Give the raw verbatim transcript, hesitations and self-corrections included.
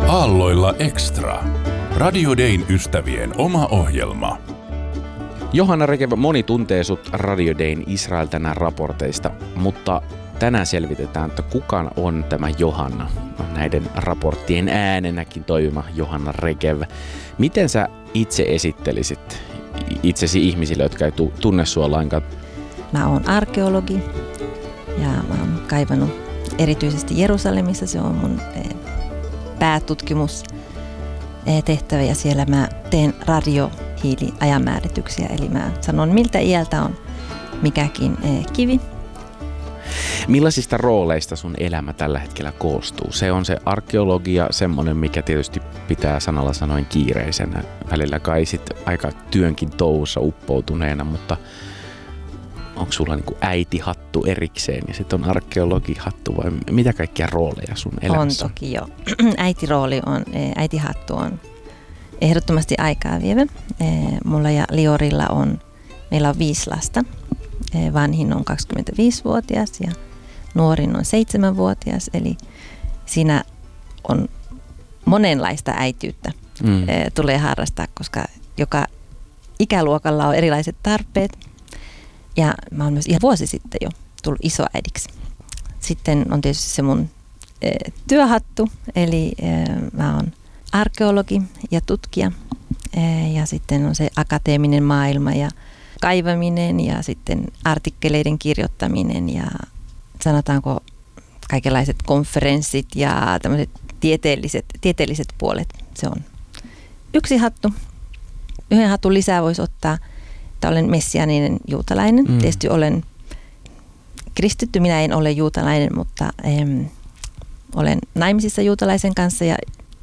Aalloilla Extra. Radio Dayn ystävien oma ohjelma. Johanna Regev, moni tuntee sut Radio Dayn Israel tänään raporteista, mutta tänään selvitetään, että kuka on tämä Johanna, näiden raporttien äänenäkin toimiva Johanna Regev. Miten sä itse esittelisit itsesi ihmisille, jotka ei tunne sua lainkaan? Mä oon arkeologi ja mä oon kaivannut erityisesti Jerusalemissa. Se on mun päätutkimus tehtävä ja siellä mä teen radiohiiliajanmäärityksiä. Eli mä sanon, miltä iältä on mikäkin kivi. Millaisista rooleista sun elämä tällä hetkellä koostuu? Se on se arkeologia, semmoinen, mikä tietysti pitää sanalla sanoen kiireisenä. Välillä kai sit aika työnkin touhussa uppoutuneena, mutta onko sulla niinku äitihattu erikseen ja sitten on arkeologihattu vai mitä kaikkia rooleja sun elämässä on? On toki jo. Äitirooli on, äitihattu on ehdottomasti aikaa vievä. Mulla ja Liorilla on, meillä on viisi lasta. Vanhin on kaksikymmentäviisivuotias ja nuorin on seitsemänvuotias, eli siinä on monenlaista äitiyttä mm. tulee harrastaa, koska joka ikäluokalla on erilaiset tarpeet. Ja mä oon myös ihan vuosi sitten jo tullut isoäidiksi. Sitten on tietysti se mun e, työhattu, eli e, mä oon arkeologi ja tutkija. E, ja sitten on se akateeminen maailma ja kaivaminen ja sitten artikkeleiden kirjoittaminen ja sanotaanko kaikenlaiset konferenssit ja tämmöiset tieteelliset, tieteelliset puolet. Se on yksi hattu. Yhden hatun lisää voisi ottaa, että olen messiaaninen juutalainen. Mm. Tietysti olen kristitty, minä en ole juutalainen, mutta em, olen naimisissa juutalaisen kanssa ja